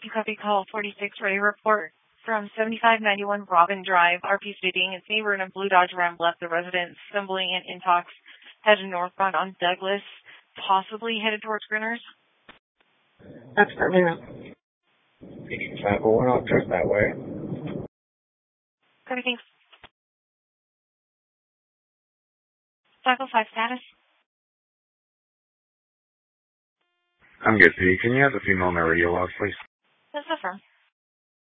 You copy call 46, ready report from 7591 Robin Drive, RP stating its neighbor in a blue Dodge Ram left the residence, stumbling and intox, headed northbound on Douglas, possibly headed towards Grinners. That's perfect. Patient 501, I'll check that way. Copy, thanks. 505 status. I'm good, P. Can you have the female on my radio log, please? That's affirmed.